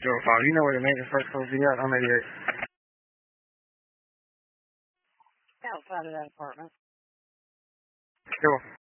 05, you know where the maintenance first supposed to be at? I'm 88. Outside of that apartment. Sure.